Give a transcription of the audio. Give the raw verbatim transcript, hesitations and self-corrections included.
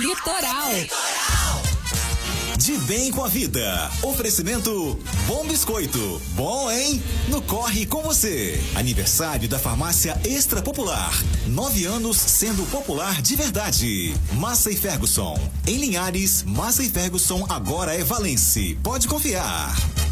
Litoral. De bem com a vida. Oferecimento Bom Biscoito. Bom, hein? No Corre com você. Aniversário da Farmácia Extra Popular. Nove anos sendo popular de verdade. Massa e Ferguson. Em Linhares, Massa e Ferguson agora é Valence. Pode confiar.